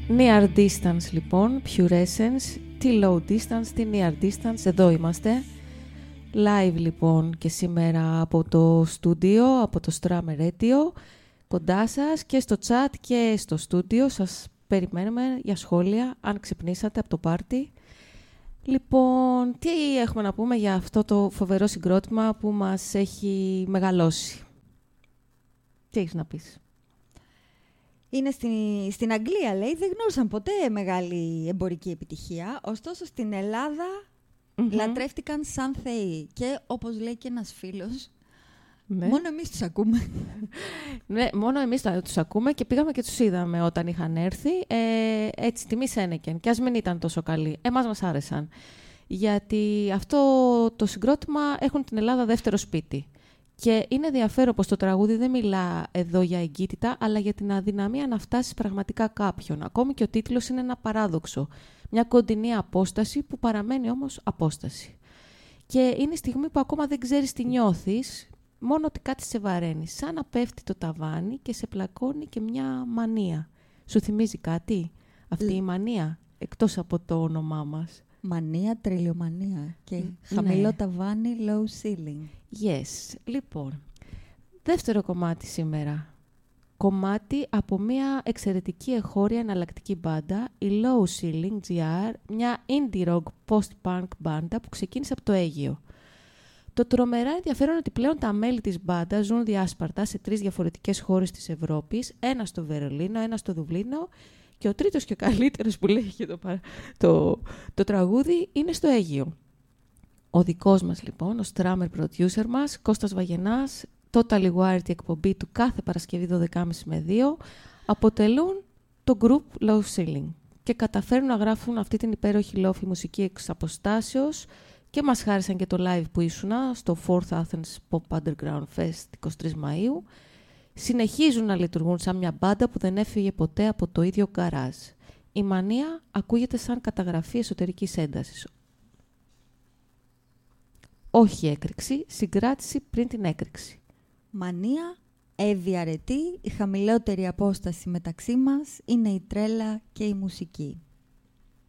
Near Distance λοιπόν, Pure Essence, τι Low Distance, τι Near Distance, εδώ είμαστε. Live λοιπόν και σήμερα από το στούντιο, από το Strammer Radio, κοντά σας και στο chat και στο στούντιο. Σας περιμένουμε για σχόλια, αν ξυπνήσατε από το πάρτι. Λοιπόν, τι έχουμε να πούμε για αυτό το φοβερό συγκρότημα που μας έχει μεγαλώσει. Τι έχεις να πεις? Είναι στην Αγγλία, λέει, δεν γνώρισαν ποτέ μεγάλη εμπορική επιτυχία, ωστόσο στην Ελλάδα λατρεύτηκαν σαν θεοί. Και όπως λέει και ένας φίλος, ναι, μόνο εμείς τους ακούμε. Ναι, μόνο εμείς τους ακούμε και πήγαμε και τους είδαμε όταν είχαν έρθει. Έτσι, τιμή Σένεκεν, και ας μην ήταν τόσο καλοί. Εμάς μας άρεσαν. Γιατί αυτό το συγκρότημα έχουν την Ελλάδα δεύτερο σπίτι. Και είναι ενδιαφέρον πως το τραγούδι δεν μιλά εδώ για εγκύτητα, αλλά για την αδυναμία να φτάσεις πραγματικά κάποιον. Ακόμη και ο τίτλος είναι ένα παράδοξο. Μια κοντινή απόσταση που παραμένει όμως απόσταση. Και είναι η στιγμή που ακόμα δεν ξέρεις τι νιώθεις, μόνο ότι κάτι σε βαραίνει. Σαν να πέφτει το ταβάνι και σε πλακώνει και μια μανία. Σου θυμίζει κάτι αυτή η μανία, εκτός από το όνομά μας? Μανία, τριλιομανία και χαμηλό ταβάνι, low ceiling. Yes. Λοιπόν, δεύτερο κομμάτι σήμερα. Κομμάτι από μια εξαιρετική εγχώρια εναλλακτική μπάντα, η Low Ceiling GR, μια indie rock post-punk μπάντα που ξεκίνησε από το Αίγυο. Το τρομερά ενδιαφέρον ότι πλέον τα μέλη της μπάντα ζουν διάσπαρτα σε 3 διαφορετικές χώρες της Ευρώπης, ένα στο Βερολίνο, ένα στο Δουβλίνο και ο τρίτος και ο καλύτερος που λέει και το τραγούδι είναι στο Αίγυο. Ο δικός μας λοιπόν, ο Strammer producer μας, Κώστας Βαγενάς, Totally Wired, η εκπομπή του κάθε Παρασκευή 12.30 με 2, αποτελούν το group Low Ceiling και καταφέρνουν να γράφουν αυτή την υπέροχη λόφη μουσική εξ αποστάσεως και μας χάρισαν και το live που ήσουνα στο 4th Athens Pop Underground Fest 23 Μαΐου. Συνεχίζουν να λειτουργούν σαν μια μπάντα που δεν έφυγε ποτέ από το ίδιο γκαράζ. Η μανία ακούγεται σαν καταγραφή εσωτερικής έντασης. Όχι έκρηξη, συγκράτηση πριν την έκρηξη. Μανία, ευδιαρετή, η χαμηλότερη απόσταση μεταξύ μας είναι η τρέλα και η μουσική.